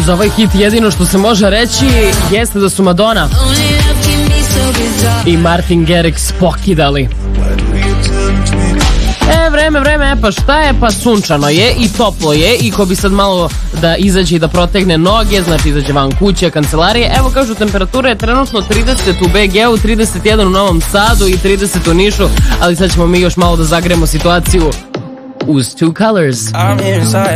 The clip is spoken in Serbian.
Za ovaj hit jedino što se može reći jeste da su Madonna i Martin Garrix pokidali. Vreme, pa šta je? Pa sunčano je i toplo je i ko bi sad malo da izađe i da protegne noge, znači izađe van kuće, kancelarije. Evo kažu, temperatura je trenutno 30 u BG-u, 31 u Novom Sadu i 30 u Nišu, ali sad ćemo mi još malo da zagremo situaciju uz Two Colors.